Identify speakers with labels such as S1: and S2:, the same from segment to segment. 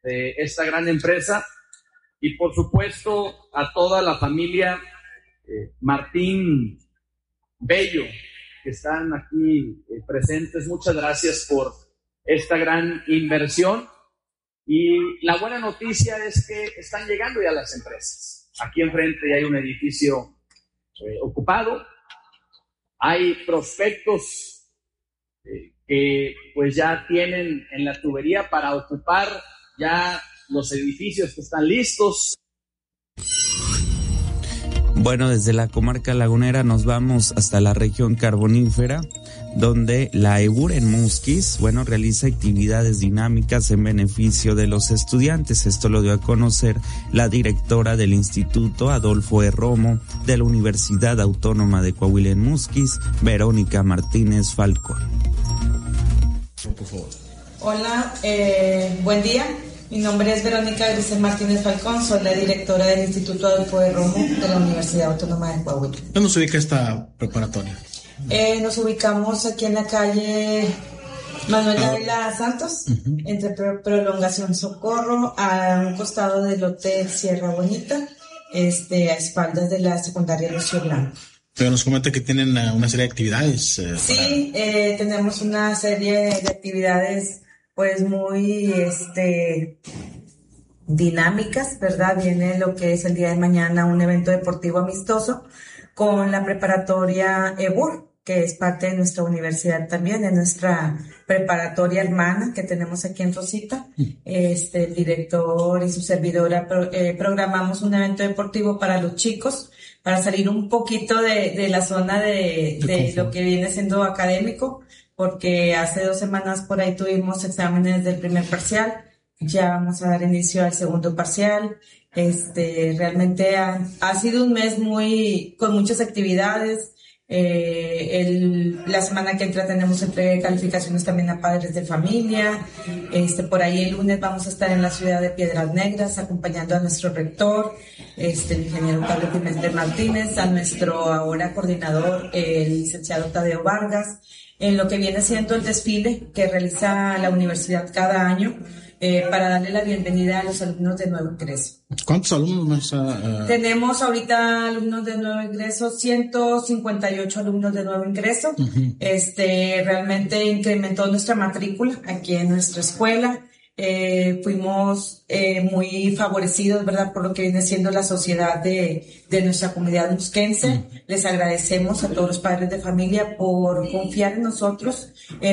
S1: de esta gran empresa y por supuesto a toda la familia Martín Bello que están aquí presentes. Muchas gracias por esta gran inversión y la buena noticia es que están llegando ya las empresas. Aquí enfrente ya hay un edificio ocupado, hay prospectos que pues ya tienen en la tubería para ocupar ya los edificios que están listos.
S2: Bueno, desde la comarca lagunera nos vamos hasta la región carbonífera, donde la EBUR en Musquis, realiza actividades dinámicas en beneficio de los estudiantes. Esto lo dio a conocer la directora del Instituto Adolfo E. Romo de la Universidad Autónoma de Coahuila en Musquis, Verónica Martínez Falcón.
S3: Por favor.
S4: Hola, buen día. Mi nombre es Verónica Grisel Martínez Falcón, soy la directora del Instituto Adolfo E. Romo de la Universidad Autónoma de Coahuila.
S3: ¿Dónde se ubica esta preparatoria?
S4: Nos ubicamos aquí en la calle Manuel Ávila Santos, entre Prolongación Socorro, a un costado del Hotel Sierra Bonita, a espaldas de la secundaria Lucio Blanco.
S3: Pero nos comenta que tienen una serie de actividades.
S4: Sí, tenemos una serie de actividades pues muy dinámicas, ¿verdad? Viene lo que es el día de mañana un evento deportivo amistoso con la preparatoria EBUR, que es parte de nuestra universidad también, de nuestra preparatoria hermana que tenemos aquí en Rosita. El director y su servidora programamos un evento deportivo para los chicos, para salir un poquito de la zona de lo que viene siendo académico, porque hace 2 semanas por ahí tuvimos exámenes del primer parcial, ya vamos a dar inicio al segundo parcial. Realmente ha sido un mes con muchas actividades. La semana que entra tenemos entrega de calificaciones también a padres de familia. Por ahí el lunes vamos a estar en la ciudad de Piedras Negras acompañando a nuestro rector, el ingeniero Pablo Pimentel Martínez, a nuestro ahora coordinador, el licenciado Tadeo Vargas, en lo que viene siendo el desfile que realiza la universidad cada año para darle la bienvenida a los alumnos de nuevo ingreso.
S3: ¿Cuántos alumnos más?
S4: Tenemos ahorita alumnos de nuevo ingreso, 158 alumnos de nuevo ingreso. Realmente incrementó nuestra matrícula aquí en nuestra escuela. Fuimos muy favorecidos, ¿verdad?, por lo que viene siendo la sociedad de nuestra comunidad musquense. Les agradecemos a todos los padres de familia por confiar en nosotros,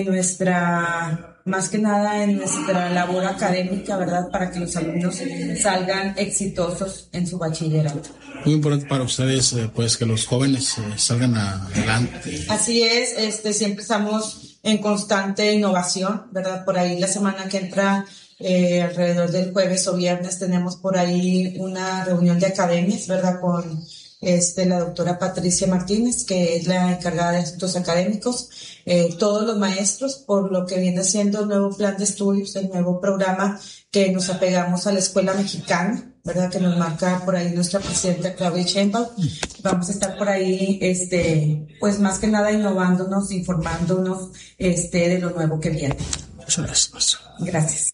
S4: más que nada en nuestra labor académica, ¿verdad?, para que los alumnos salgan exitosos en su bachillerato.
S3: Muy importante para ustedes, pues, que los jóvenes salgan adelante.
S4: Así es, siempre estamos en constante innovación, ¿verdad? Por ahí la semana que entra, alrededor del jueves o viernes, tenemos por ahí una reunión de academias, ¿verdad?, con la doctora Patricia Martínez, que es la encargada de asuntos académicos, todos los maestros, por lo que viene siendo el nuevo plan de estudios, el nuevo programa que nos apegamos a la escuela mexicana, ¿verdad?, que nos marca por ahí nuestra presidenta Claudia Sheinbaum. Vamos a estar por ahí, pues más que nada innovándonos, informándonos, de lo nuevo que viene.
S3: Muchas gracias.
S4: Gracias.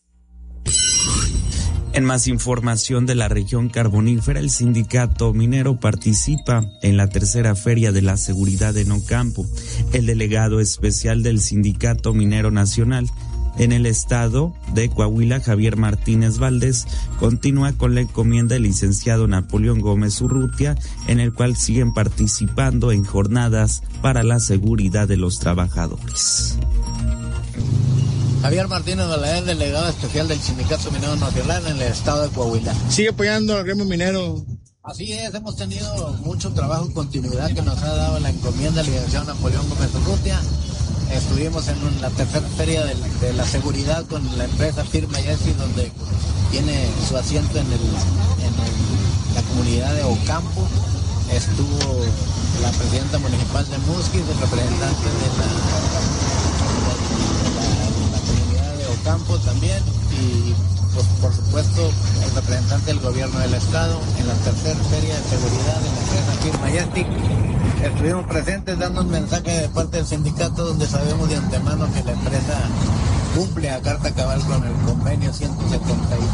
S2: En más información de la región carbonífera, el sindicato minero participa en la tercera Feria de la Seguridad en Ocampo. El delegado especial del Sindicato Minero Nacional en el estado de Coahuila, Javier Martínez Valdés, continúa con la encomienda del licenciado Napoleón Gómez Urrutia, en el cual siguen participando en jornadas para la seguridad de los trabajadores.
S5: Javier Martínez Valadez, delegado especial del Sindicato Minero Nacional en el estado de Coahuila.
S3: ¿Sigue apoyando al gremio minero?
S5: Así es, hemos tenido mucho trabajo y continuidad que nos ha dado la encomienda del licenciado Napoleón Gómez Urrutia. Estuvimos en la tercera feria de la seguridad con la empresa Firma Yesi, donde tiene su asiento en la comunidad de Ocampo. Estuvo la presidenta municipal de Musquis, el representante de la comunidad de Ocampo también, y pues, por supuesto el representante del gobierno del estado en la tercera feria de seguridad de la empresa Firma Yesi. Estuvimos presentes dando un mensaje de parte del sindicato donde sabemos de antemano que la empresa cumple a carta cabal con el convenio 170.